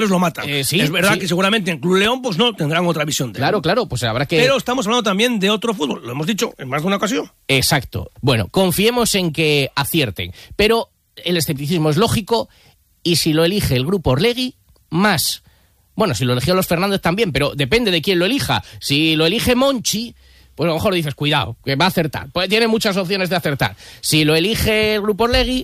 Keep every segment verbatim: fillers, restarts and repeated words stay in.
lo matan. Eh, sí, es verdad sí. que seguramente en Club León pues no tendrán otra visión de Claro, él. claro, pues habrá que... Pero estamos hablando también de otro fútbol, lo hemos dicho en más de una ocasión. Exacto. Bueno, confiemos en que acierten, pero el escepticismo es lógico y si lo elige el grupo Orlegui, más. Bueno, si lo eligió los Fernández también, pero depende de quién lo elija. Si lo elige Monchi, pues a lo mejor dices, cuidado, que va a acertar. Pues tiene muchas opciones de acertar. Si lo elige el grupo Orlegui,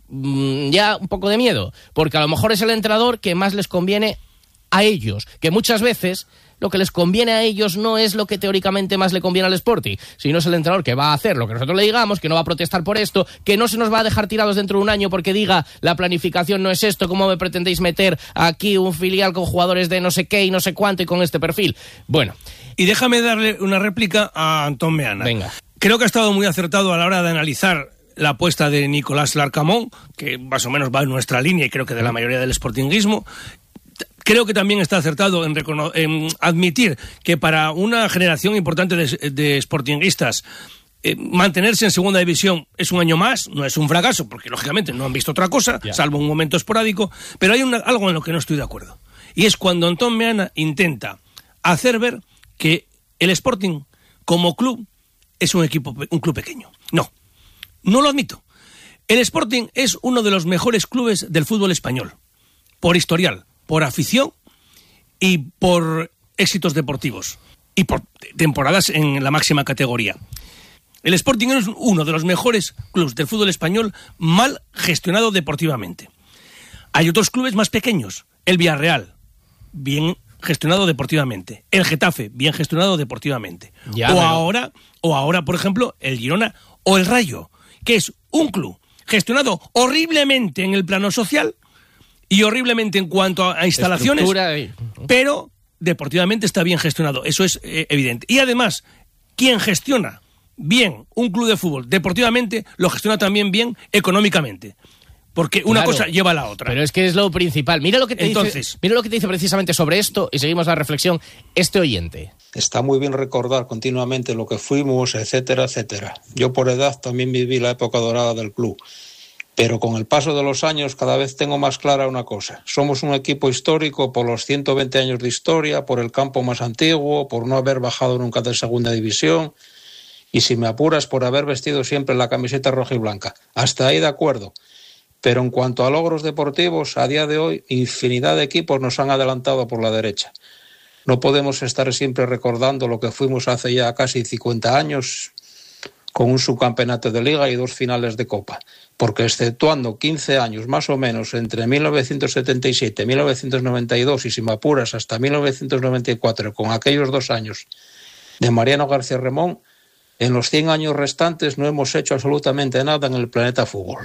ya un poco de miedo, porque a lo mejor es el entrenador que más les conviene a ellos, que muchas veces lo que les conviene a ellos no es lo que teóricamente más le conviene al Sporting, sino es el entrenador que va a hacer lo que nosotros le digamos, que no va a protestar por esto, que no se nos va a dejar tirados dentro de un año porque diga la planificación no es esto, ¿cómo me pretendéis meter aquí un filial con jugadores de no sé qué y no sé cuánto y con este perfil? Bueno. Y déjame darle una réplica a Antón Meana. Venga. Creo que ha estado muy acertado a la hora de analizar la apuesta de Nicolás Larcamón, que más o menos va en nuestra línea y creo que de la mayoría del sportinguismo. Creo que también está acertado en, recono- en admitir que para una generación importante de, de sportinguistas eh, mantenerse en segunda división es un año más, no es un fracaso, porque lógicamente no han visto otra cosa, yeah. salvo un momento esporádico, pero hay una, algo en lo que no estoy de acuerdo. Y es cuando Antón Meana intenta hacer ver que el Sporting como club es un equipo, un club pequeño. No. No lo admito. El Sporting es uno de los mejores clubes del fútbol español, por historial, por afición y por éxitos deportivos y por temporadas en la máxima categoría. El Sporting es uno de los mejores clubes del fútbol español mal gestionado deportivamente. Hay otros clubes más pequeños, el Villarreal, bien gestionado deportivamente, el Getafe, bien gestionado deportivamente, ya, o pero... ahora, o ahora, por ejemplo, el Girona o el Rayo, que es un club gestionado horriblemente en el plano social y horriblemente en cuanto a instalaciones, y... pero deportivamente está bien gestionado, eso es eh, evidente. Y además, quien gestiona bien un club de fútbol deportivamente, lo gestiona también bien económicamente. Porque una claro, cosa lleva a la otra. Pero es que es lo principal. Mira lo que te Entonces, dice, mira lo que te dice precisamente sobre esto y seguimos la reflexión este oyente. Está muy bien recordar continuamente lo que fuimos, etcétera, etcétera. Yo por edad también viví la época dorada del club. Pero con el paso de los años cada vez tengo más clara una cosa. Somos un equipo histórico por los ciento veinte años de historia, por el campo más antiguo, por no haber bajado nunca de segunda división y, si me apuras, por haber vestido siempre la camiseta roja y blanca. Hasta ahí de acuerdo. Pero en cuanto a logros deportivos, a día de hoy, infinidad de equipos nos han adelantado por la derecha. No podemos estar siempre recordando lo que fuimos hace ya casi cincuenta años con un subcampeonato de Liga y dos finales de Copa, porque exceptuando quince años más o menos entre mil novecientos setenta y siete y mil novecientos noventa y dos y, si me apuras, hasta mil novecientos noventa y cuatro, con aquellos dos años de Mariano García Remón, en los cien años restantes no hemos hecho absolutamente nada en el planeta fútbol.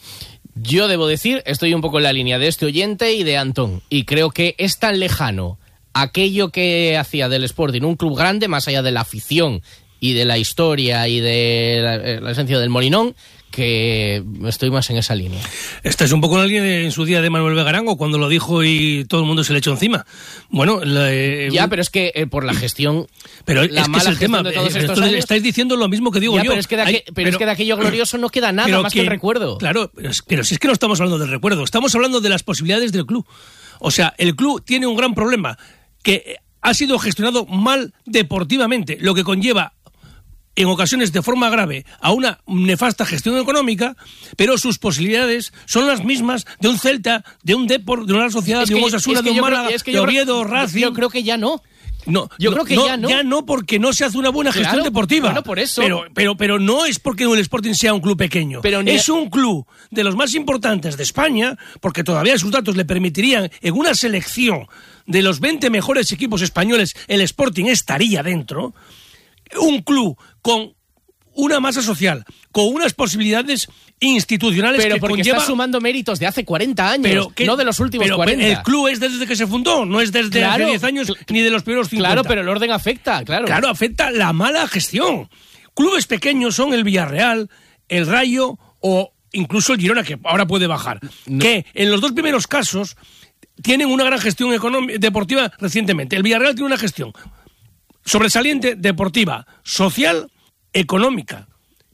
Yo debo decir, estoy un poco en la línea de este oyente y de Antón, y creo que es tan lejano aquello que hacía del Sporting un club grande, más allá de la afición y de la historia y de la, la esencia del Molinón, que estoy más en esa línea. Esta es un poco la línea de, en su día de Manuel Vegarango, cuando lo dijo y todo el mundo se le echó encima. Bueno, la, eh, ya, pero es que eh, por la gestión, pero la es mala que es el tema. De todos eh, estos años, años, estáis diciendo lo mismo que digo ya, yo. Pero, es que, de aqu- Hay, pero, pero es que de aquello glorioso no queda nada más que, que el recuerdo. Claro, pero, es, pero si es que no estamos hablando del recuerdo, estamos hablando de las posibilidades del club. O sea, el club tiene un gran problema, que ha sido gestionado mal deportivamente, lo que conlleva en ocasiones de forma grave a una nefasta gestión económica, pero sus posibilidades son las mismas de un Celta, de un Depor, de una Sociedad, es de un que, Osasuna, es que de un creo, Málaga, es que de Oviedo, creo, Racing. Yo creo que ya no. No, yo no, creo que no, ya no. Ya no, porque no se hace una buena gestión claro, deportiva. Bueno, por eso. Pero, pero, pero no es porque el Sporting sea un club pequeño. Pero ni... Es un club de los más importantes de España, porque todavía sus datos le permitirían, en una selección de los veinte mejores equipos españoles, el Sporting estaría dentro. Un club con una masa social, con unas posibilidades institucionales pero que porque conlleva... está sumando méritos de hace cuarenta años, pero que, no de los últimos pero cuarenta. El club es desde que se fundó, no es desde claro, hace diez años ni de los primeros cincuenta. Claro, pero el orden afecta, claro. Claro, afecta la mala gestión. Clubes pequeños son el Villarreal, el Rayo o incluso el Girona, que ahora puede bajar. No. Que en los dos primeros casos tienen una gran gestión económica, deportiva recientemente. El Villarreal tiene una gestión sobresaliente, deportiva, social, económica,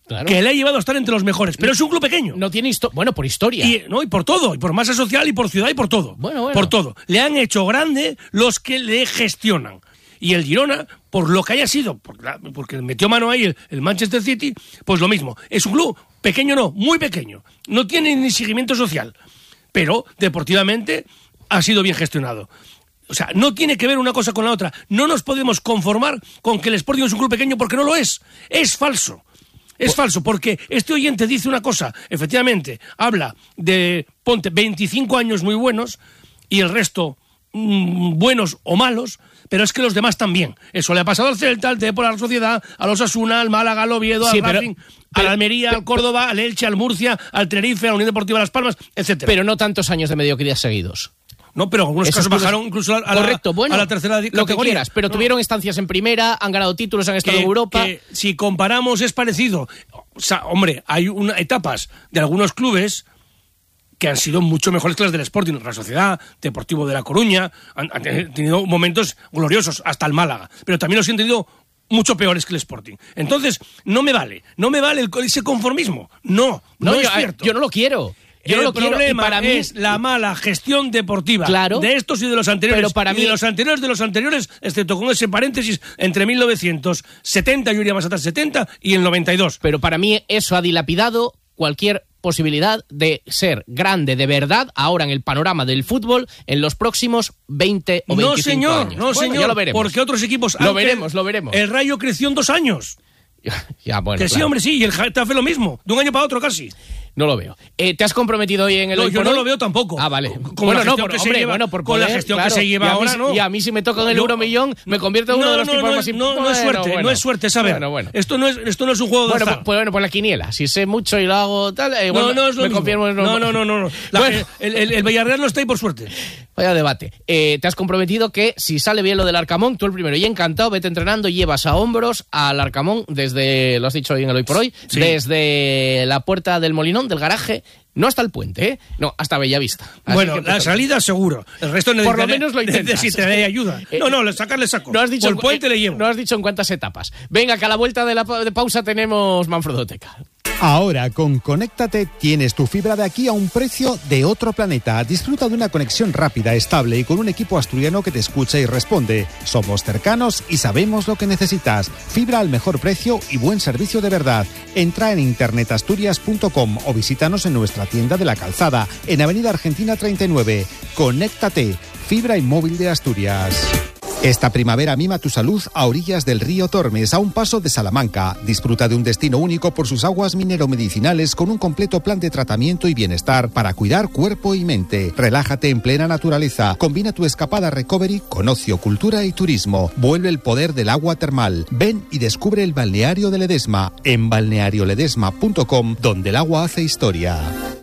Claro. Que le ha llevado a estar entre los mejores, pero es un club pequeño. No tiene historia. Bueno, por historia. Y, no, y por todo, y por masa social, y por ciudad, y por todo. Bueno, bueno. Por todo. Le han hecho grande los que le gestionan. Y el Girona, por lo que haya sido, porque metió mano ahí el, el Manchester City, pues lo mismo. Es un club pequeño, no, muy pequeño. No tiene ni seguimiento social, pero deportivamente ha sido bien gestionado. O sea, no tiene que ver una cosa con la otra. No nos podemos conformar con que el Sporting es un club pequeño porque no lo es. Es falso. Es falso, porque este oyente dice una cosa, efectivamente, habla de, ponte, veinticinco años muy buenos y el resto mmm, buenos o malos, pero es que los demás también. Eso le ha pasado al Celta, al Depor, a la Sociedad, a los Osasuna, al Málaga, al Oviedo, sí, al pero, Racing, pero, al Almería, pero, al Córdoba, al Elche, al Murcia, al Tenerife, a la Unión Deportiva Las Palmas, etcétera. Pero no tantos años de mediocridad seguidos. No, pero algunos Esos casos clubes... bajaron incluso a la, Correcto, bueno, a la tercera categoría. Lo que quieras, pero no. tuvieron estancias en primera, han ganado títulos, han estado que, en Europa. Que, si comparamos es parecido. O sea, hombre, hay una, etapas de algunos clubes que han sido mucho mejores que las del Sporting, la Sociedad, Deportivo de La Coruña, han, han tenido momentos gloriosos, hasta el Málaga, pero también los han tenido mucho peores que el Sporting. Entonces, no me vale, no me vale el, ese conformismo. No, no, no es yo, cierto. Yo no lo quiero. Yo el no lo problema quiero, y para mí es la mala gestión deportiva, claro, de estos y de los anteriores. Pero para y mí... de los anteriores de los anteriores, excepto con ese paréntesis entre mil novecientos setenta, yo iría más atrás, setenta y el noventa y dos. Pero para mí eso ha dilapidado cualquier posibilidad de ser grande de verdad ahora en el panorama del fútbol en los próximos veinte o veinticinco no, señor, años. No, bueno, señor, ya lo veremos. Porque otros equipos... Lo veremos, lo veremos. El Rayo creció en dos años. Ya, bueno, que claro. sí, hombre, sí, y el Getafe lo mismo, de un año para otro casi. No lo veo. Eh, ¿Te has comprometido hoy en el No, hoy yo por no hoy? lo veo tampoco. Ah, vale. Con bueno, la no, gestión por, que hombre, se lleva, bueno, por con poder, la gestión claro. que se lleva y ahora, mí, no. Y a mí si me toca en el Yo, Euromillón, me convierto en no, uno de los no, tipos no, más no, importantes. no es suerte, bueno, no es suerte, saber. Bueno, bueno. Esto no es, esto no es un juego de bueno, azar. pues, bueno, pues la quiniela. Si sé mucho y lo hago tal, eh, igual no, no es lo me mismo. confirmo. No, no, no, no. no. La, Bueno. el, el, el Villarreal no está ahí por suerte. Vaya debate. Eh, te has comprometido que si sale bien lo del Arcamón, tú el primero y encantado, vete entrenando y llevas a hombros al Arcamón desde, lo has dicho hoy en el Hoy por Hoy, Sí. desde la puerta del Molinón, del garaje, no hasta el puente, ¿eh? No, hasta Bellavista. Así Bueno, que, la pues, salida seguro. El resto Por lo menos lo intentas. necesitaré ayuda. No, no, sacarle saco. No has dicho, por el puente eh, le llevo. No has dicho en cuántas etapas. Venga, que a la vuelta de la pa- de pausa tenemos Manfredoteca. Ahora con Conéctate tienes tu fibra de aquí a un precio de otro planeta. Disfruta de una conexión rápida, estable y con un equipo asturiano que te escucha y responde. Somos cercanos y sabemos lo que necesitas. Fibra al mejor precio y buen servicio de verdad. Entra en internet asturias punto com o visítanos en nuestra tienda de la Calzada, en Avenida Argentina treinta y nueve. Conéctate, fibra y móvil de Asturias. Esta primavera mima tu salud a orillas del río Tormes, a un paso de Salamanca. Disfruta de un destino único por sus aguas mineromedicinales con un completo plan de tratamiento y bienestar para cuidar cuerpo y mente. Relájate en plena naturaleza. Combina tu escapada recovery con ocio, cultura y turismo. Vuelve el poder del agua termal. Ven y descubre el balneario de Ledesma en balneario ledesma punto com, donde el agua hace historia.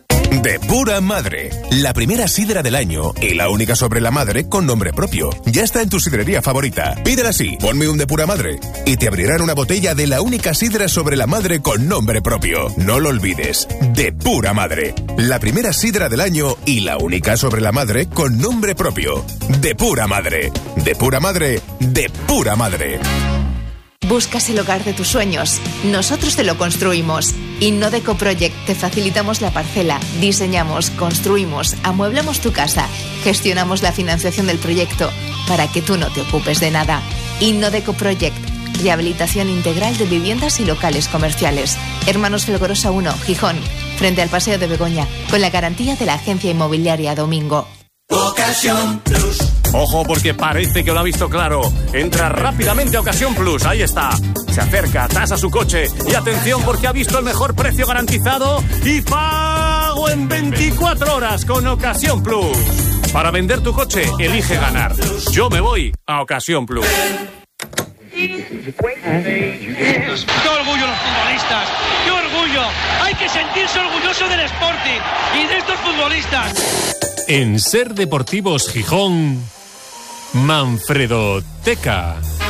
De Pura Madre, la primera sidra del año y la única sobre la madre con nombre propio. Ya está en tu sidrería favorita. Pídela así, ponme un De Pura Madre y te abrirán una botella de la única sidra sobre la madre con nombre propio. No lo olvides, De Pura Madre, la primera sidra del año y la única sobre la madre con nombre propio. De Pura Madre, De Pura Madre, De Pura Madre. ¿Buscas el hogar de tus sueños? Nosotros te lo construimos. Innodeco Project te facilitamos la parcela, diseñamos, construimos, amueblamos tu casa, gestionamos la financiación del proyecto para que tú no te ocupes de nada. Innodeco Project, rehabilitación integral de viviendas y locales comerciales. Hermanos Felgorosa uno, Gijón, frente al Paseo de Begoña, con la garantía de la agencia inmobiliaria Domingo. Ocasión Plus. Ojo, porque parece que lo ha visto claro. Entra rápidamente a Ocasión Plus, ahí está. Se acerca, tasa su coche y atención porque ha visto el mejor precio garantizado y pago en veinticuatro horas con Ocasión Plus. Para vender tu coche, elige ganar. Yo me voy a Ocasión Plus. ¡Qué orgullo los futbolistas! ¡Qué orgullo! Hay que sentirse orgulloso del Sporting y de estos futbolistas. En Ser Deportivos Gijón, Manfredoteca.